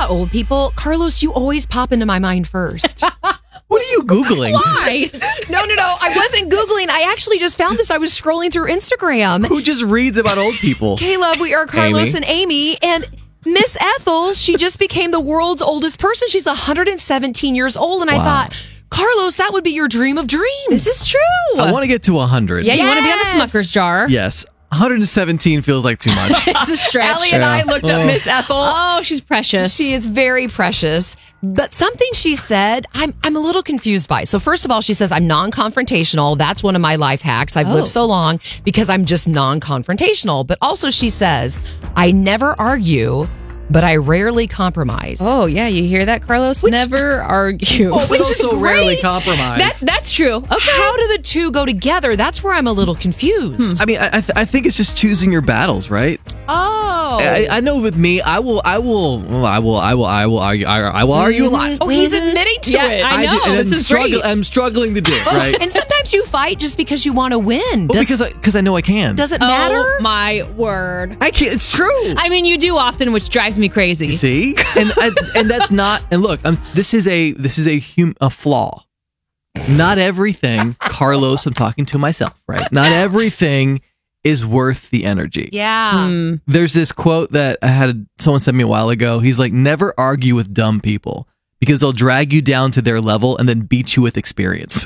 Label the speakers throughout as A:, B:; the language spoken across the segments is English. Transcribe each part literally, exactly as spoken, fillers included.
A: about old people, Carlos, you always pop into my mind first.
B: What are you Googling?
C: Why?
A: No, no, no. I wasn't Googling. I actually just found this. I was scrolling through Instagram.
B: Who just reads about old people?
A: Caleb, we are Carlos
B: Amy.
A: and Amy. And Miss Ethel, she just became the world's oldest person. She's one hundred seventeen years old. And I
B: Wow.
A: thought, Carlos, that would be your dream of dreams.
C: This is true.
B: I want to get to one hundred.
C: Yeah, you want to be on
A: Yes.
C: a Smucker's jar.
B: Yes. one hundred seventeen feels like too much.
C: It's a stretch.
A: Ellie and I looked up
B: Oh.
A: Miss Ethel.
C: Oh, she's precious.
A: She is very precious. But something she said, I'm I'm a little confused by. So first of all, she says, I'm non-confrontational. That's one of my life hacks. I've
C: Oh.
A: lived so long because I'm just non-confrontational. But also she says, I never argue, but I rarely compromise.
C: Oh, yeah. You hear that, Carlos?
A: Which-
C: Never argue.
B: Oh, but
A: Which is
B: also rarely
A: great.
B: compromise.
C: That, that's true. Okay.
A: How do the two go together? That's where I'm a little confused.
B: I mean, I, I, th- I think it's just choosing your battles, right?
A: Oh.
B: I, I know with me, I will, I will, well, I will, I will, I will argue, I, I will argue a lot.
A: Oh, he's admitting to
C: Yeah,
A: it.
C: I
B: do,
C: know.
B: and
C: This
B: I'm,
C: is
B: struggling,
C: great.
B: I'm struggling to do it, right?
A: And sometimes you fight just because you want to win.
B: Well,
A: Does,
B: because I, because I know I can.
A: does it
C: Oh,
A: matter?
C: my word.
B: I can't. It's true.
C: I mean, you do often, which drives me crazy.
B: You see, and I, and that's not. And look, I'm, this is a this is a hum, a flaw. Not everything, Carlos. I'm talking to myself, right? Not everything is worth the energy.
A: Yeah.
C: Mm.
B: There's this quote that I had someone sent me a while ago. He's like, never argue with dumb people because they'll drag you down to their level and then beat you with experience.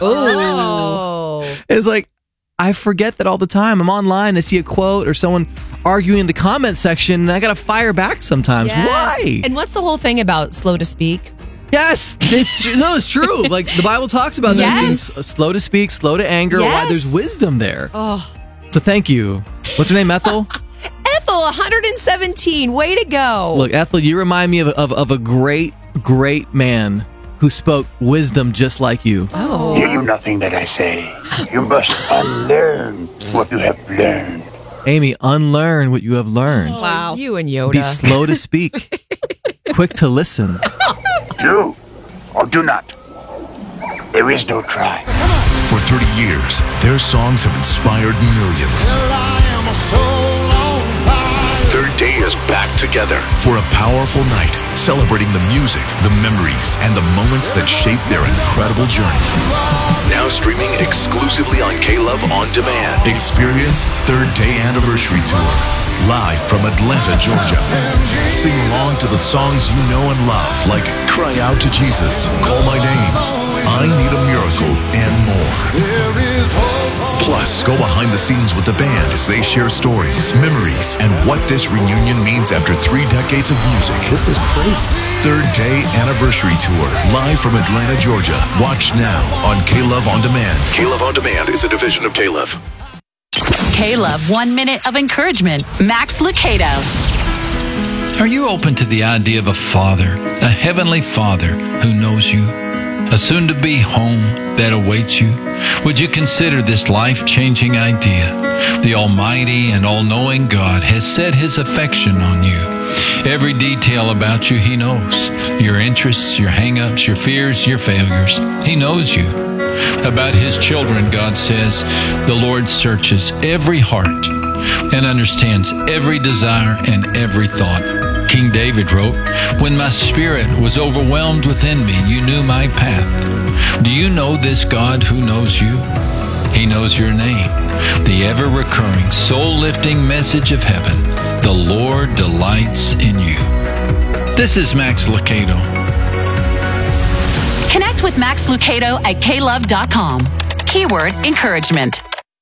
A: Oh.
B: It's like, I forget that all the time. I'm online, I see a quote or someone arguing in the comment section, and I got to fire back sometimes.
A: Yes.
B: Why?
A: And what's the whole thing about slow to speak?
B: Yes, it's true. No, it's true. Like the Bible talks about that.
A: Yes.
B: Being s- slow to speak, slow to anger. Why?
A: Yes.
B: There's wisdom there.
A: Oh.
B: So thank you. What's her name, Ethel?
A: Ethel, one hundred seventeen. Way to go.
B: Look, Ethel, you remind me of, of, of a great, great man who spoke wisdom just like you.
A: Oh.
D: Hear you nothing that I say. You must unlearn what you have learned.
B: Amy, unlearn what you have learned.
C: Wow.
A: You and Yoda.
B: Be slow to speak, quick to listen.
D: Do or do not. There is no try.
E: For thirty years, their songs have inspired millions. Third Day is back together for a powerful night, celebrating the music, the memories, and the moments that shaped their incredible journey. Now streaming exclusively on K-Love On Demand. Experience Third Day Anniversary Tour, live from Atlanta, Georgia. Sing along to the songs you know and love, like Cry Out to Jesus, Call My Name, I Need a Miracle, and more. Plus, go behind the scenes with the band as they share stories, memories, and what this reunion means after three decades of music. This is crazy. Third Day Anniversary Tour, live from Atlanta, Georgia. Watch now on K-Love On Demand. K-Love On Demand is a division of K-Love.
F: K-Love, one minute of encouragement. Max Lucado.
G: Are you open to the idea of a father, a heavenly father who knows you? A soon-to-be home that awaits you? Would you consider this life-changing idea? The Almighty and all-knowing God has set His affection on you. Every detail about you He knows. Your interests, your hang-ups, your fears, your failures. He knows you. About His children, God says, the Lord searches every heart and understands every desire and every thought. King David wrote, when my spirit was overwhelmed within me, you knew my path. Do you know this God who knows you? He knows your name. The ever-recurring, soul-lifting message of heaven. The Lord delights in you. This is Max Lucado.
F: Connect with Max Lucado at K love dot com. Keyword encouragement.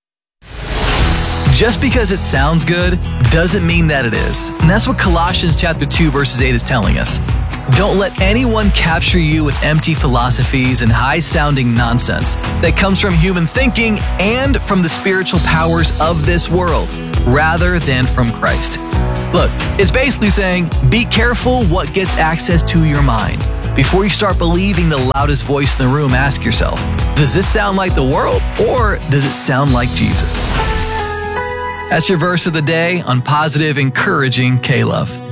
H: Just because it sounds good doesn't mean that it is. And that's what Colossians chapter two verses eight is telling us. Don't let anyone capture you with empty philosophies and high-sounding nonsense that comes from human thinking and from the spiritual powers of this world, rather than from Christ. Look, it's basically saying, be careful what gets access to your mind. Before you start believing the loudest voice in the room, ask yourself, does this sound like the world or does it sound like Jesus? That's your verse of the day on Positive, Encouraging K-Love.